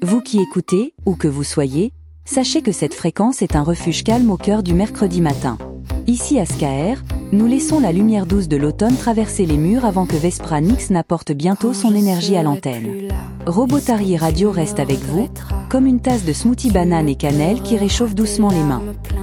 Vous qui écoutez, où que vous soyez, sachez que cette fréquence est un refuge calme au cœur du mercredi matin. Ici à SKR, nous laissons la lumière douce de l'automne traverser les murs avant que Vespra Nix n'apporte bientôt son énergie à l'antenne. Robotari Radio reste avec vous, comme une tasse de smoothie banane et cannelle qui réchauffe doucement les mains.